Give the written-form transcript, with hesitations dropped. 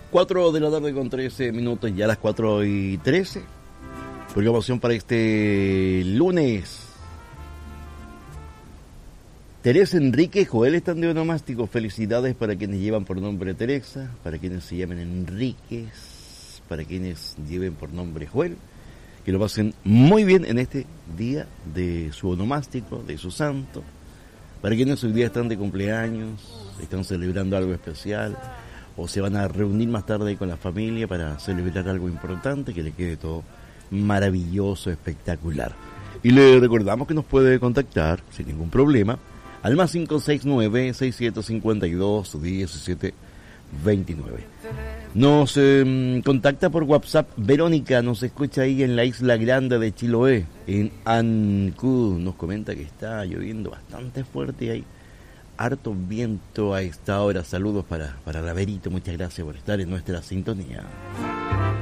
4 de la tarde con 13 minutos, ya las 4:13. Programación para este lunes. Teresa Enrique y Joel están de onomástico. Felicidades para quienes llevan por nombre Teresa, para quienes se llamen Enríquez, para quienes lleven por nombre Joel. Que lo pasen muy bien en este día de su onomástico, de su santo. Para quienes hoy día están de cumpleaños, están celebrando algo especial, o se van a reunir más tarde con la familia para celebrar algo importante, que le quede todo maravilloso, espectacular. Y le recordamos que nos puede contactar sin ningún problema al más 569-6752-1729. Nos contacta por WhatsApp Verónica, nos escucha ahí en la Isla Grande de Chiloé, en Ancud. Nos comenta que está lloviendo bastante fuerte y hay harto viento a esta hora. Saludos para la Verito, muchas gracias por estar en nuestra sintonía.